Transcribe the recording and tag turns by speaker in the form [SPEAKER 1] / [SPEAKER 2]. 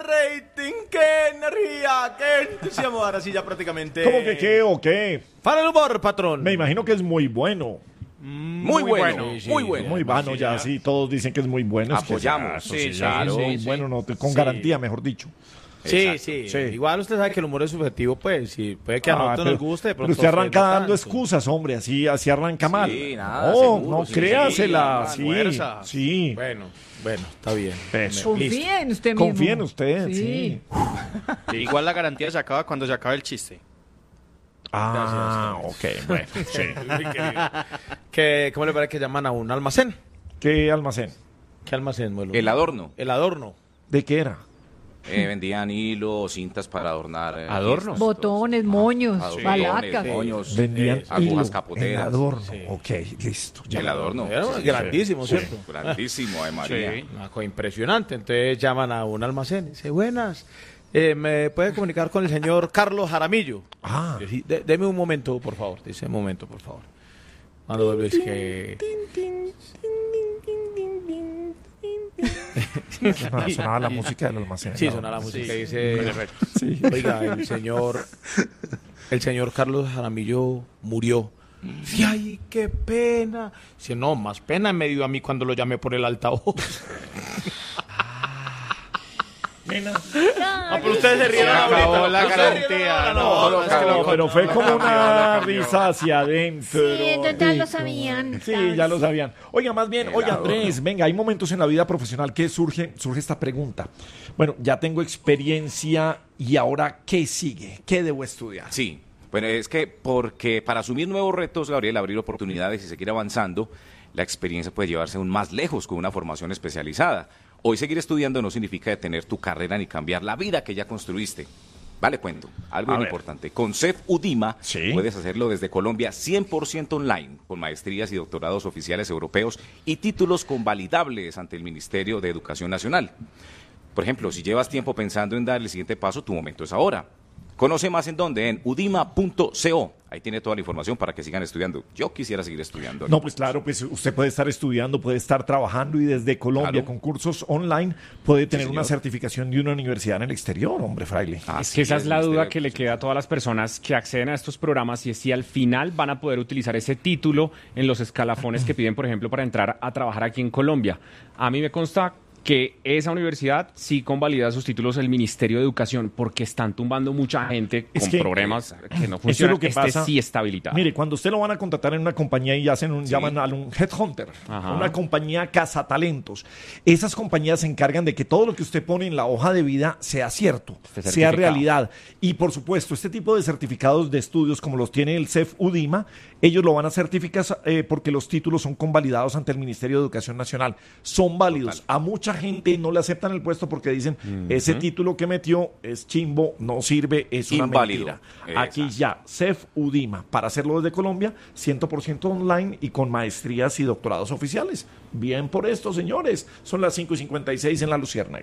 [SPEAKER 1] rating, qué energía, qué entusiasmo. Ahora sí ya prácticamente.
[SPEAKER 2] ¿Cómo que qué o qué?
[SPEAKER 1] Para el humor, patrón.
[SPEAKER 2] Me imagino que es muy bueno.
[SPEAKER 3] Muy bueno,
[SPEAKER 1] Sí,
[SPEAKER 3] muy bueno.
[SPEAKER 2] Muy bueno, ya sí, todos dicen que es muy bueno. Es que
[SPEAKER 3] Apoyamos.
[SPEAKER 2] ya, eso
[SPEAKER 3] Sí,
[SPEAKER 2] claro,
[SPEAKER 1] sí,
[SPEAKER 2] muy
[SPEAKER 1] sí.
[SPEAKER 2] bueno, no, con
[SPEAKER 1] Sí.
[SPEAKER 2] garantía, mejor dicho.
[SPEAKER 1] Sí,
[SPEAKER 3] Exacto.
[SPEAKER 1] sí,
[SPEAKER 2] Sí.
[SPEAKER 1] Igual usted sabe que el humor es subjetivo, pues. Sí, puede que a nosotros
[SPEAKER 2] pero,
[SPEAKER 1] nos guste. De
[SPEAKER 2] pero
[SPEAKER 1] pronto
[SPEAKER 2] usted arranca
[SPEAKER 1] no
[SPEAKER 2] dando
[SPEAKER 1] tanto.
[SPEAKER 2] excusas, hombre, así arranca mal.
[SPEAKER 3] nada,
[SPEAKER 2] No,
[SPEAKER 3] seguro,
[SPEAKER 2] no,
[SPEAKER 3] sí,
[SPEAKER 2] créasela,
[SPEAKER 3] sí,
[SPEAKER 2] sí,
[SPEAKER 1] fuerza.
[SPEAKER 2] sí.
[SPEAKER 1] Bueno, está bien.
[SPEAKER 2] Eso.
[SPEAKER 4] Confía en usted mismo.
[SPEAKER 2] Confía en usted, sí.
[SPEAKER 5] Igual la garantía se acaba cuando se acabe el chiste.
[SPEAKER 2] Ah, ok, bueno, sí.
[SPEAKER 1] ¿Cómo le parece que llaman a un almacén?
[SPEAKER 2] ¿Qué almacén?
[SPEAKER 1] ¿Qué almacén, Muelo?
[SPEAKER 3] El adorno.
[SPEAKER 1] El adorno.
[SPEAKER 2] ¿De qué era?
[SPEAKER 3] Vendían hilo, cintas para adornar.
[SPEAKER 5] ¿Adornos?
[SPEAKER 4] Botones, moños,
[SPEAKER 3] Botones,
[SPEAKER 4] balacas.
[SPEAKER 3] moños,
[SPEAKER 2] Vendían
[SPEAKER 3] agujas
[SPEAKER 2] hilo,
[SPEAKER 3] capoteras.
[SPEAKER 2] el adorno.
[SPEAKER 1] Sí.
[SPEAKER 2] Ok, listo. ya.
[SPEAKER 3] El adorno.
[SPEAKER 1] Era grandísimo,
[SPEAKER 2] Sí.
[SPEAKER 1] ¿cierto?
[SPEAKER 3] Grandísimo, de María.
[SPEAKER 5] Sí.
[SPEAKER 1] Una cosa impresionante. Entonces llaman a un almacén y dice, buenas, ¿me puede comunicar con el señor Carlos Jaramillo?
[SPEAKER 2] Ah.
[SPEAKER 1] Yo, sí, deme un momento, por favor. Dice, un momento, por favor. Cuando vuelves que...
[SPEAKER 2] Sonaba la música del almacén.
[SPEAKER 1] Sí,
[SPEAKER 2] ¿no?
[SPEAKER 1] suena la música y dice,
[SPEAKER 2] Sí.
[SPEAKER 1] oiga, el señor Carlos Jaramillo murió. Sí, ay, qué pena. Dice, no, más pena me dio a mí cuando lo llamé por el altavoz. Pero ustedes se rieron
[SPEAKER 5] acabó
[SPEAKER 1] ahorita.
[SPEAKER 5] la
[SPEAKER 1] Ustedes
[SPEAKER 5] garantía,
[SPEAKER 1] rieron,
[SPEAKER 3] no,
[SPEAKER 1] es que
[SPEAKER 2] No,
[SPEAKER 1] lo-
[SPEAKER 2] pero fue como
[SPEAKER 3] la
[SPEAKER 2] una
[SPEAKER 3] cambió.
[SPEAKER 2] risa hacia adentro.
[SPEAKER 4] Sí, ya lo sabían.
[SPEAKER 2] Sí, ya lo sabían. Oiga, más bien,
[SPEAKER 3] El
[SPEAKER 2] oye
[SPEAKER 3] adorno.
[SPEAKER 2] Andrés, venga, hay momentos en la vida profesional que surge esta pregunta. Bueno, ya tengo experiencia y ahora, ¿qué sigue? ¿Qué debo estudiar?
[SPEAKER 3] Sí, bueno, es que porque para asumir nuevos retos, Gabriel, abrir oportunidades y seguir avanzando, la experiencia puede llevarse aún más lejos con una formación especializada. Hoy seguir estudiando no significa detener tu carrera ni cambiar la vida que ya construiste. Vale, cuento. Algo
[SPEAKER 2] A
[SPEAKER 3] bien
[SPEAKER 2] ver.
[SPEAKER 3] importante. Con CEF Udima
[SPEAKER 2] Sí.
[SPEAKER 3] puedes hacerlo desde Colombia 100% online, con maestrías y doctorados oficiales europeos y títulos convalidables ante el Ministerio de Educación Nacional. Por ejemplo, si llevas tiempo pensando en dar el siguiente paso, tu momento es ahora. Conoce más en dónde, en udima.co. Ahí tiene toda la información para que sigan estudiando. Yo quisiera seguir estudiando.
[SPEAKER 2] No, pues claro, pues usted puede estar estudiando, puede estar trabajando y desde Colombia
[SPEAKER 3] Claro.
[SPEAKER 2] con cursos online puede tener
[SPEAKER 3] Sí,
[SPEAKER 2] una
[SPEAKER 3] señor.
[SPEAKER 2] certificación de una universidad en el exterior, hombre, fraile.
[SPEAKER 5] Es
[SPEAKER 3] Así
[SPEAKER 5] que esa es la
[SPEAKER 3] Ministerio
[SPEAKER 5] duda
[SPEAKER 3] de
[SPEAKER 5] que le
[SPEAKER 3] Educación.
[SPEAKER 5] queda a todas las personas que acceden a estos programas y es si al final van a poder utilizar ese título en los escalafones que piden, por ejemplo, para entrar a trabajar aquí en Colombia. A mí me consta que esa universidad sí convalida sus títulos el Ministerio de Educación porque están tumbando mucha gente
[SPEAKER 2] Es
[SPEAKER 5] con
[SPEAKER 2] que-
[SPEAKER 5] programas que no
[SPEAKER 2] Eso es
[SPEAKER 5] funcionan.
[SPEAKER 2] lo que
[SPEAKER 5] Este
[SPEAKER 2] pasa.
[SPEAKER 5] sí está habilitado.
[SPEAKER 2] Mire, cuando usted lo van a contratar en una compañía y llaman a un headhunter,
[SPEAKER 5] Ajá.
[SPEAKER 2] una compañía cazatalentos, esas compañías se encargan de que todo lo que usted pone en la hoja de vida sea cierto,
[SPEAKER 5] Esté
[SPEAKER 2] sea
[SPEAKER 5] certificado.
[SPEAKER 2] realidad. Y por supuesto, este tipo de certificados de estudios como los tiene el CEF Udima, ellos lo van a certificar porque los títulos son convalidados ante el Ministerio de Educación Nacional. Son válidos. A mucha gente no le aceptan el puesto porque dicen, ese título que metió es chimbo, no sirve, es una
[SPEAKER 3] Inválido.
[SPEAKER 2] mentira. Aquí
[SPEAKER 3] Exacto.
[SPEAKER 2] ya, CEF Udima, para hacerlo desde Colombia, 100% online y con maestrías y doctorados oficiales. Bien por esto, señores. Son las 5:56 en La Luciérnaga.